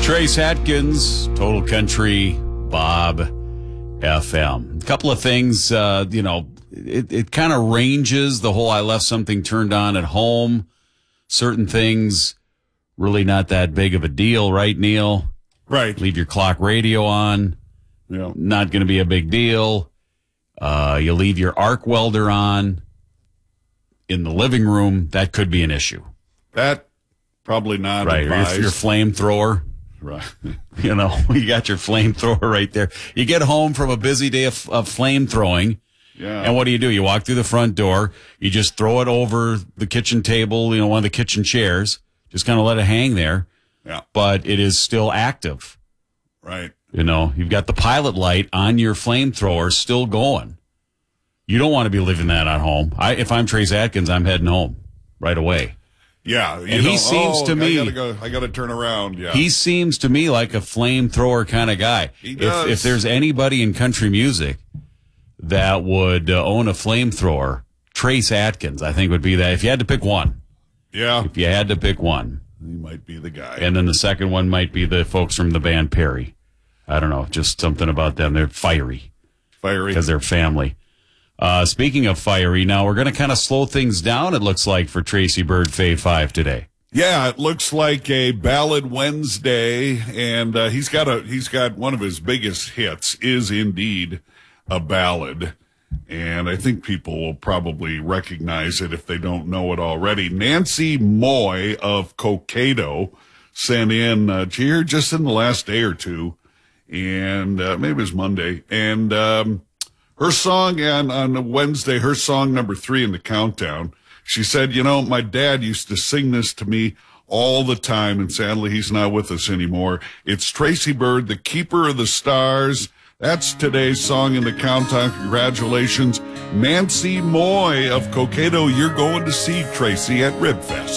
Trace Atkins, Total Country, Bob FM. A couple of things, it kind of ranges the whole I left something turned on at home. Certain things, really not that big of a deal, right, Neil? Right. Leave your clock radio on. Yeah. Not going to be a big deal. You leave your arc welder on in the living room. That could be an issue. That probably not right. advised. Or your flamethrower. Right. You got your flamethrower right there. You get home from a busy day of flame throwing. Yeah. And what do? You walk through the front door. You just throw it over the kitchen table, one of the kitchen chairs. Just kind of let it hang there. Yeah. But it is still active. Right. You've got the pilot light on your flamethrower still going. You don't want to be leaving that at home. If I'm Trace Atkins, I'm heading home right away. Yeah. He seems to me. I got to turn around. Yeah. He seems to me like a flamethrower kind of guy. He does. If there's anybody in country music that would own a flamethrower, Trace Atkins, I think would be that. If you had to pick one. Yeah. If you had to pick one. He might be the guy. And then the second one might be the folks from the band Perry. I don't know, just something about them. They're fiery. Fiery. Because they're family. Speaking of fiery, now we're going to kind of slow things down, it looks like, for Tracy Bird Fave 5 today. Yeah, it looks like a Ballad Wednesday, and he's got one of his biggest hits is indeed a ballad, and I think people will probably recognize it if they don't know it already. Nancy Moy of Cokato sent in, here just in the last day or two, and maybe it was Monday, and her song on Wednesday, her song number 3 in the countdown, she said, my dad used to sing this to me all the time, and sadly he's not with us anymore. It's Tracy Bird, the Keeper of the Stars. That's today's song in the countdown. Congratulations. Nancy Moy of Cokato, you're going to see Tracy at Ribfest.